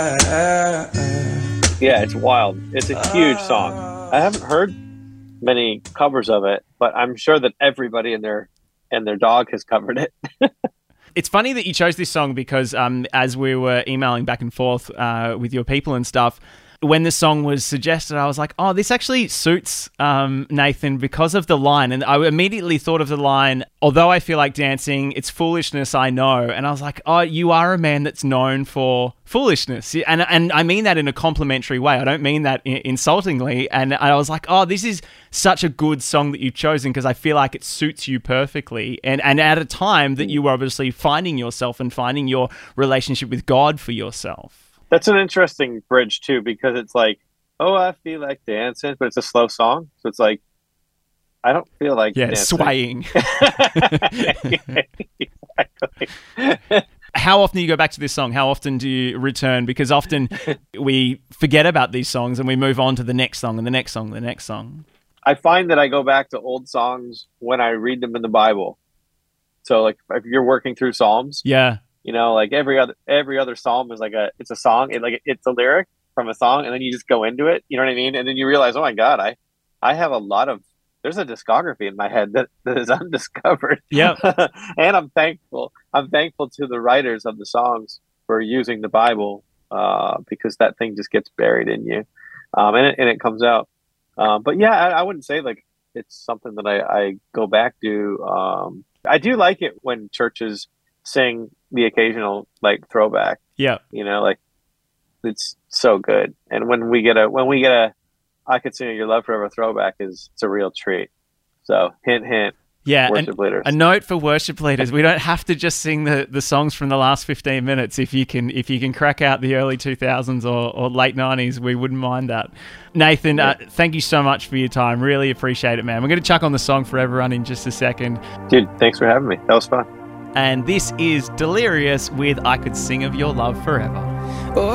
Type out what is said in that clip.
Yeah, it's wild. It's a huge song. I haven't heard many covers of it, but I'm sure that everybody and their dog has covered it. It's funny that you chose this song because as we were emailing back and forth with your people and stuff, when the song was suggested, I was like, oh, this actually suits Nathan because of the line. And I immediately thought of the line, although I feel like dancing, it's foolishness, I know. And I was like, oh, you are a man that's known for foolishness. And I mean that in a complimentary way. I don't mean that insultingly. And I was like, oh, this is such a good song that you've chosen because I feel like it suits you perfectly. And at a time that you were obviously finding yourself and finding your relationship with God for yourself. That's an interesting bridge too, because it's like, oh, I feel like dancing, but it's a slow song. So it's like, I don't feel like dancing. Swaying. Exactly. How often do you go back to this song? How often do you return? Because often we forget about these songs and we move on to the next song and the next song, and the next song. I find that I go back to old songs when I read them in the Bible. So like if you're working through Psalms. Yeah. You know, like every other psalm is like it's a song. It's a lyric from a song, and then you just go into it. You know what I mean? And then you realize, oh my God, I have there's a discography in my head that is undiscovered. Yeah. And I'm thankful. I'm thankful to the writers of the songs for using the Bible because that thing just gets buried in you, and it comes out. But yeah, I wouldn't say like it's something that I go back to. I do like it when churches sing the occasional like throwback. Yeah. You know, like it's so good. And when we get a I Could Sing of Your Love Forever throwback, it's a real treat. So hint, hint. Yeah. Worship leaders. A note for worship leaders. We don't have to just sing the songs from the last 15 minutes. If you can crack out the early 2000s or late 90s, we wouldn't mind that. Nathan, thank you so much for your time. Really appreciate it, man. We're going to chuck on the song for everyone in just a second. Dude, thanks for having me. That was fun. And this is Delirious with I Could Sing of Your Love Forever.